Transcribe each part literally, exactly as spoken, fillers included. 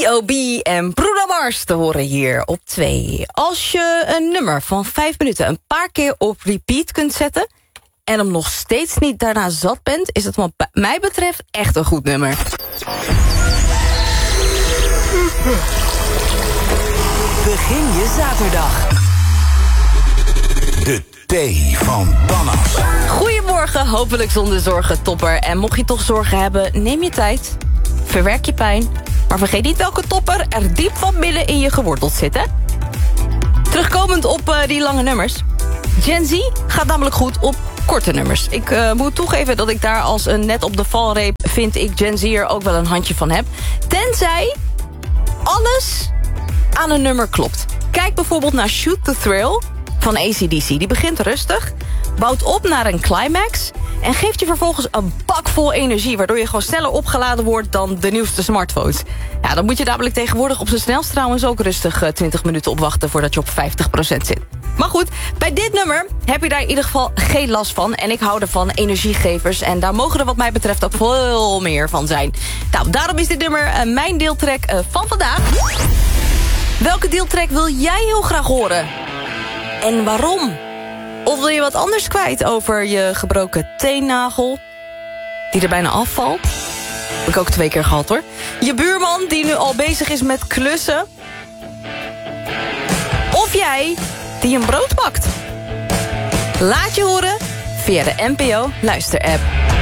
B O B en Bruno Mars te horen hier op twee. Als je een nummer van vijf minuten een paar keer op repeat kunt zetten en hem nog steeds niet daarna zat bent, is het wat mij betreft echt een goed nummer. Begin je zaterdag. De thee van Bannas. Goedemorgen, hopelijk zonder zorgen, topper. En mocht je toch zorgen hebben, neem je tijd, verwerk je pijn, maar vergeet niet welke topper er diep van binnen in je geworteld zit, hè? Terugkomend op uh, die lange nummers. Gen Z gaat namelijk goed op korte nummers. Ik uh, moet toegeven dat ik daar als een net op de valreep vind ik Gen Z er ook wel een handje van heb. Tenzij alles aan een nummer klopt. Kijk bijvoorbeeld naar Shoot the Thrill van A C D C. Die begint rustig, bouwt op naar een climax en geeft je vervolgens een bak vol energie, waardoor je gewoon sneller opgeladen wordt dan de nieuwste smartphones. Ja, dan moet je namelijk tegenwoordig op zijn snelst trouwens ook rustig uh, twintig minuten opwachten voordat je op vijftig procent zit. Maar goed, bij dit nummer heb je daar in ieder geval geen last van. En ik hou ervan, energiegevers. En daar mogen er wat mij betreft ook veel meer van zijn. Nou, daarom is dit nummer uh, mijn deeltrack uh, van vandaag. Welke deeltrack wil jij heel graag horen? En waarom? Of wil je wat anders kwijt over je gebroken teennagel die er bijna afvalt? Heb ik ook twee keer gehad, hoor. Je buurman die nu al bezig is met klussen. Of jij die een brood bakt. Laat je horen via de N P O luisterapp.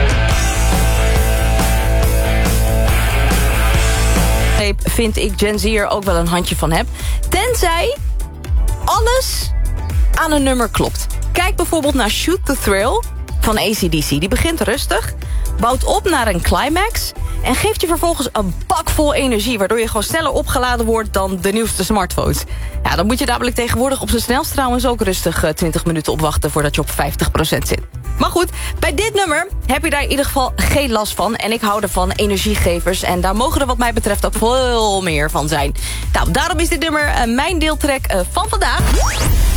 Vind ik Gen Z er ook wel een handje van heb. Tenzij alles aan een nummer klopt. Kijk bijvoorbeeld naar Shoot the Thrill van A C D C. Die begint rustig, bouwt op naar een climax en geeft je vervolgens een bak vol energie, waardoor je gewoon sneller opgeladen wordt dan de nieuwste smartphones. Ja, dan moet je namelijk tegenwoordig op zijn snelst trouwens ook rustig uh, twintig minuten opwachten voordat je op vijftig procent zit. Maar goed, bij dit nummer heb je daar in ieder geval geen last van. En ik hou ervan, energiegevers. En daar mogen er wat mij betreft ook veel meer van zijn. Nou, daarom is dit nummer uh, mijn deeltrack uh, van vandaag.